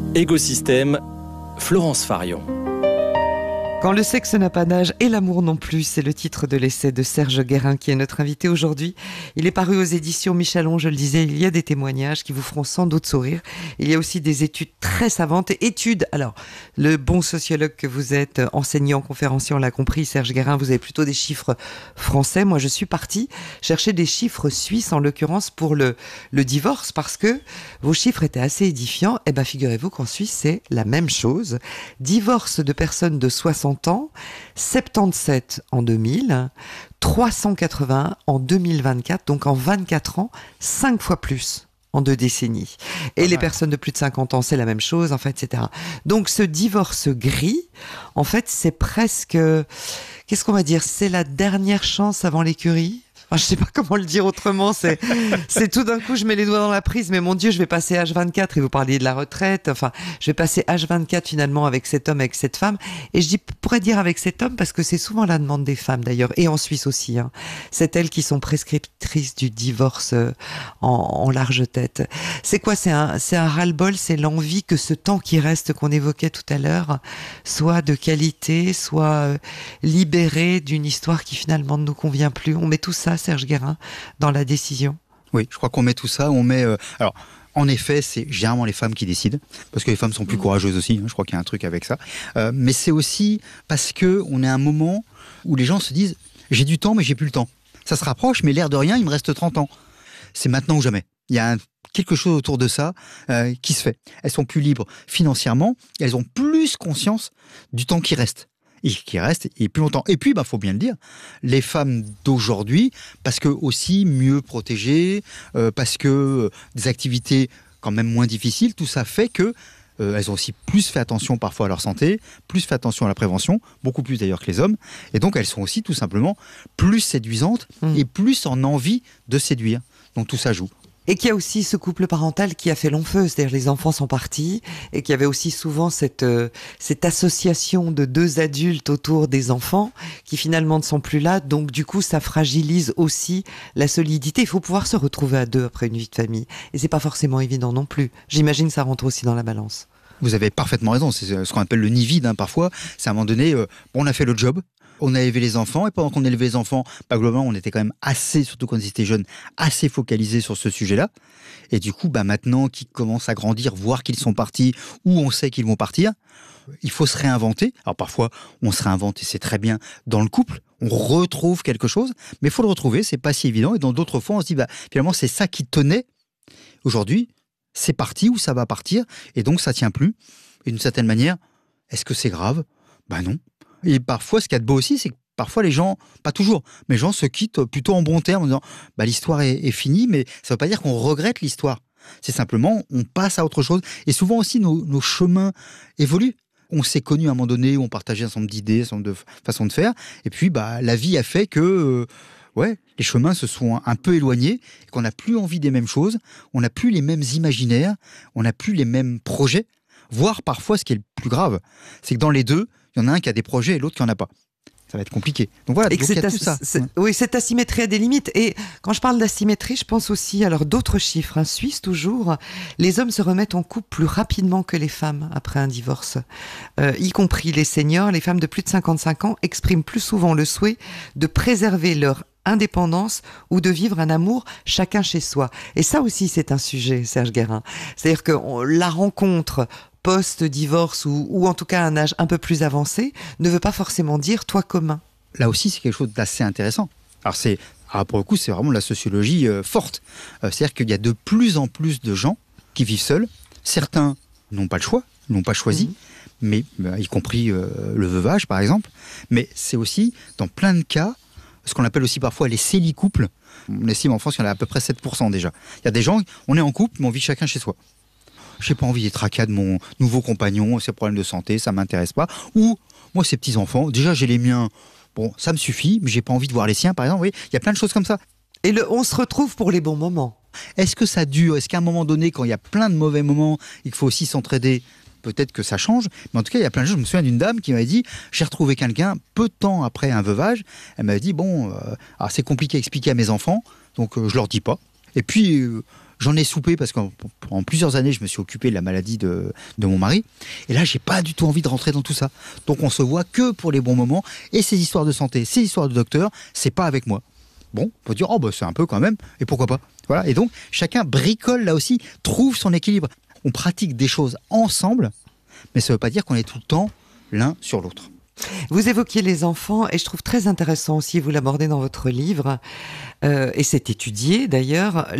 Écosystème, Florence Farion. Quand le sexe n'a pas d'âge et l'amour non plus, c'est le titre de l'essai de Serge Guérin qui est notre invité aujourd'hui. Il est paru aux éditions Michalon, je le disais, il y a des témoignages qui vous feront sans doute sourire. Il y a aussi des études très savantes. Alors, le bon sociologue que vous êtes, enseignant, conférencier, on l'a compris, Serge Guérin, vous avez plutôt des chiffres français. Moi, je suis partie chercher des chiffres suisses, en l'occurrence, pour le divorce, parce que vos chiffres étaient assez édifiants. Eh bien, figurez-vous qu'en Suisse, c'est la même chose. Divorce de personnes de 60 ans, 77 en 2000, 380 en 2024, donc en 24 ans, 5 fois plus en 2 décennies. Et les personnes de plus de 50 ans, c'est la même chose, en fait, etc. Donc ce divorce gris, en fait, c'est presque, qu'est-ce qu'on va dire, c'est la dernière chance avant l'écurie. Enfin, je sais pas comment le dire autrement, c'est tout d'un coup, je mets les doigts dans la prise, mais mon Dieu, je vais passer H24, et vous parliez de la retraite, enfin, je vais passer H24 finalement avec cet homme, avec cette femme, et je pourrais dire avec cet homme, parce que c'est souvent la demande des femmes d'ailleurs, et en Suisse aussi, hein. C'est elles qui sont prescriptrices du divorce en large tête. C'est quoi? C'est un ras-le-bol, c'est l'envie que ce temps qui reste, qu'on évoquait tout à l'heure, soit de qualité, soit libéré d'une histoire qui finalement ne nous convient plus. On met tout ça, Serge Guérin, dans la décision? Oui, je crois qu'on met tout ça, alors, en effet, c'est généralement les femmes qui décident, parce que les femmes sont plus courageuses aussi, hein, je crois qu'il y a un truc avec ça. Mais c'est aussi parce qu'on est à un moment où les gens se disent « j'ai du temps, mais j'ai plus le temps ». Ça se rapproche, mais l'air de rien, il me reste 30 ans. C'est maintenant ou jamais. Il y a quelque chose autour de ça qui se fait. Elles sont plus libres financièrement, et elles ont plus conscience du temps qui reste. Et qui reste et plus longtemps. Et puis, faut bien le dire, les femmes d'aujourd'hui, parce que aussi mieux protégées, parce que des activités quand même moins difficiles, tout ça fait que elles ont aussi plus fait attention parfois à leur santé, plus fait attention à la prévention, beaucoup plus d'ailleurs que les hommes, et donc elles sont aussi tout simplement plus séduisantes et plus en envie de séduire. Donc tout ça joue. Et qu'il y a aussi ce couple parental qui a fait long feu, c'est-à-dire les enfants sont partis, et qu'il y avait aussi souvent cette association de deux adultes autour des enfants qui finalement ne sont plus là, donc du coup ça fragilise aussi la solidité. Il faut pouvoir se retrouver à deux après une vie de famille, et c'est pas forcément évident non plus. J'imagine que ça rentre aussi dans la balance. Vous avez parfaitement raison, c'est ce qu'on appelle le nid vide, hein, parfois. C'est à un moment donné, on a fait le job, on a élevé les enfants, et pendant qu'on élevait les enfants, globalement, on était quand même assez, surtout quand ils étaient jeunes, assez focalisés sur ce sujet-là. Et du coup, maintenant qu'ils commencent à grandir, voir qu'ils sont partis, ou on sait qu'ils vont partir, il faut se réinventer. Alors parfois, on se réinvente, et c'est très bien dans le couple, on retrouve quelque chose, mais il faut le retrouver, c'est pas si évident. Et dans d'autres fois, on se dit, finalement, c'est ça qui tenait. Aujourd'hui, c'est parti ou ça va partir, et donc ça tient plus. Et d'une certaine manière, est-ce que c'est grave? Non. Et parfois, ce qu'il y a de beau aussi, c'est que parfois les gens, pas toujours, mais les gens se quittent plutôt en bons termes en disant l'histoire est finie, mais ça ne veut pas dire qu'on regrette l'histoire. C'est simplement, on passe à autre chose. Et souvent aussi, nos chemins évoluent. On s'est connus à un moment donné où on partageait un certain nombre d'idées, un certain nombre de façons de faire. Et puis, la vie a fait que les chemins se sont un peu éloignés, et qu'on n'a plus envie des mêmes choses, on n'a plus les mêmes imaginaires, on n'a plus les mêmes projets. Voire parfois, ce qui est le plus grave, c'est que dans les deux, il y en a un qui a des projets et l'autre qui n'en a pas. Ça va être compliqué. Donc voilà, donc il y a tout ça. Oui, cette asymétrie a des limites. Et quand je parle d'asymétrie, je pense aussi, alors d'autres chiffres, suisses toujours, les hommes se remettent en couple plus rapidement que les femmes après un divorce. Y compris les seniors, les femmes de plus de 55 ans expriment plus souvent le souhait de préserver leur indépendance ou de vivre un amour chacun chez soi. Et ça aussi, c'est un sujet, Serge Guérin. C'est-à-dire que la rencontre post-divorce ou en tout cas à un âge un peu plus avancé ne veut pas forcément dire toi commun. Là aussi, c'est quelque chose d'assez intéressant. Alors pour le coup, c'est vraiment la sociologie forte. C'est-à-dire qu'il y a de plus en plus de gens qui vivent seuls. Certains n'ont pas le choix, n'ont pas choisi, mais y compris le veuvage par exemple. Mais c'est aussi, dans plein de cas, ce qu'on appelle aussi parfois les célicouples. On estime en France qu'il y en a à peu près 7% déjà. Il y a des gens, on est en couple, mais on vit chacun chez soi. J'ai pas envie des tracas de mon nouveau compagnon, ses problèmes de santé, ça m'intéresse pas. Ou, moi, ces petits-enfants, déjà j'ai les miens, ça me suffit, mais j'ai pas envie de voir les siens, par exemple. Vous voyez, il y a plein de choses comme ça. Et on se retrouve pour les bons moments. Est-ce que ça dure? Est-ce qu'à un moment donné, quand il y a plein de mauvais moments, il faut aussi s'entraider? Peut-être que ça change, mais en tout cas, il y a plein de choses. Je me souviens d'une dame qui m'avait dit, j'ai retrouvé quelqu'un peu de temps après un veuvage. Elle m'avait dit, c'est compliqué à expliquer à mes enfants, donc je leur dis pas. Et puis, J'en ai soupé parce qu'en plusieurs années, je me suis occupé de la maladie de mon mari. Et là, j'ai pas du tout envie de rentrer dans tout ça. Donc, on se voit que pour les bons moments. Et ces histoires de santé, ces histoires de docteur, c'est pas avec moi. Bon, on peut dire, c'est un peu quand même. Et pourquoi pas? Voilà. Et donc, chacun bricole là aussi, trouve son équilibre. On pratique des choses ensemble, mais ça veut pas dire qu'on est tout le temps l'un sur l'autre. Vous évoquiez les enfants et je trouve très intéressant aussi, vous l'abordez dans votre livre, et c'est étudié d'ailleurs,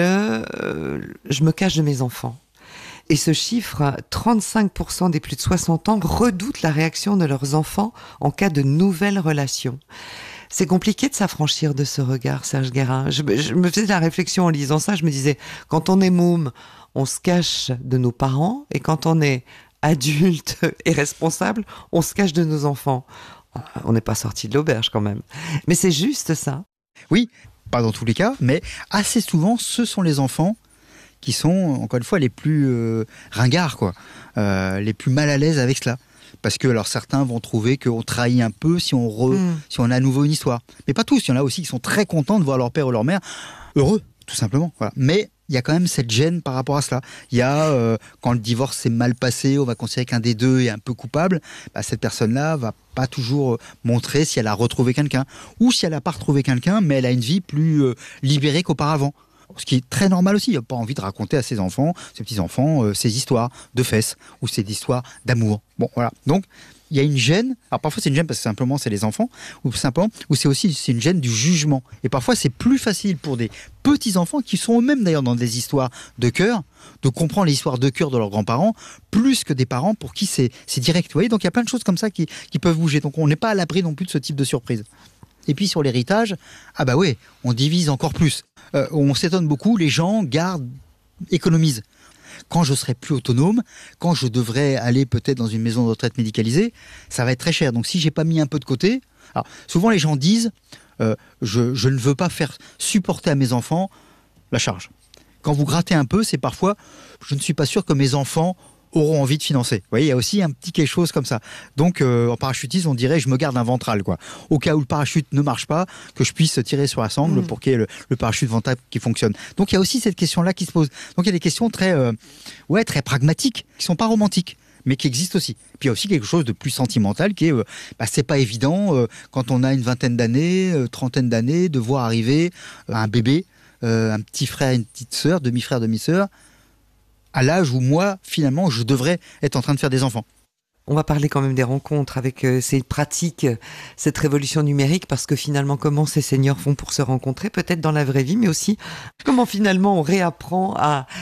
je me cache de mes enfants. Et ce chiffre, 35% des plus de 60 ans redoutent la réaction de leurs enfants en cas de nouvelles relations. C'est compliqué de s'affranchir de ce regard, Serge Guérin. Je me faisais la réflexion en lisant ça, je me disais, quand on est môme, on se cache de nos parents, et quand on est adulte et responsable, on se cache de nos enfants. On n'est pas sorti de l'auberge quand même. Mais c'est juste ça. Oui, pas dans tous les cas, mais assez souvent, ce sont les enfants qui sont, encore une fois, les plus ringards, quoi, les plus mal à l'aise avec cela. Parce que alors certains vont trouver qu'on trahit un peu si on a à nouveau une histoire. Mais pas tous, il y en a aussi qui sont très contents de voir leur père ou leur mère heureux, tout simplement. Voilà. Mais il y a quand même cette gêne par rapport à cela. Il y a, quand le divorce s'est mal passé, on va considérer qu'un des deux est un peu coupable, cette personne-là va pas toujours montrer si elle a retrouvé quelqu'un. Ou si elle n'a pas retrouvé quelqu'un, mais elle a une vie plus libérée qu'auparavant. Ce qui est très normal aussi. Il n'a pas envie de raconter à ses enfants, ses petits-enfants, ses histoires de fesses ou ses histoires d'amour. Bon, voilà. Donc, il y a une gêne. Alors, parfois, c'est une gêne parce que simplement, c'est les enfants. Ou simplement, ou c'est une gêne du jugement. Et parfois, c'est plus facile pour des petits-enfants qui sont eux-mêmes, d'ailleurs, dans des histoires de cœur, de comprendre les histoires de cœur de leurs grands-parents, plus que des parents pour qui c'est direct. Vous voyez, donc il y a plein de choses comme ça qui peuvent bouger. Donc, on n'est pas à l'abri non plus de ce type de surprise. Et puis sur l'héritage, on divise encore plus. On s'étonne beaucoup, les gens économisent. Quand je serai plus autonome, quand je devrais aller peut-être dans une maison de retraite médicalisée, ça va être très cher. Donc si j'ai pas mis un peu de côté, alors souvent les gens disent, je ne veux pas faire supporter à mes enfants la charge. Quand vous grattez un peu, c'est parfois, je ne suis pas sûr que mes enfants auront envie de financer. Vous voyez, il y a aussi un petit quelque chose comme ça. Donc, en parachutisme, on dirait, je me garde un ventral, quoi. Au cas où le parachute ne marche pas, que je puisse tirer sur la sangle pour qu'il y ait le parachute ventral qui fonctionne. Donc, il y a aussi cette question-là qui se pose. Donc, il y a des questions très pragmatiques, qui sont pas romantiques, mais qui existent aussi. Puis, il y a aussi quelque chose de plus sentimental qui est, c'est pas évident, quand on a une vingtaine d'années, trentaine d'années, de voir arriver un bébé, un petit frère, une petite sœur, demi-frère, demi-sœur, à l'âge où moi, finalement, je devrais être en train de faire des enfants. On va parler quand même des rencontres avec ces pratiques, cette révolution numérique, parce que finalement, comment ces seniors font pour se rencontrer, peut-être dans la vraie vie, mais aussi comment finalement on réapprend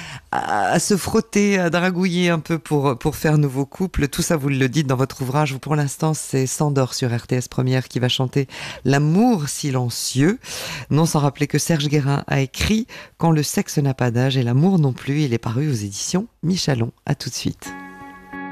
à se frotter, à dragouiller un peu pour faire nouveau couple. Tout ça, vous le dites dans votre ouvrage. Pour l'instant, c'est Sandor sur RTS Première qui va chanter L'amour silencieux. Non sans rappeler que Serge Guérin a écrit Quand le sexe n'a pas d'âge et l'amour non plus. Il est paru aux éditions Michalon. À tout de suite.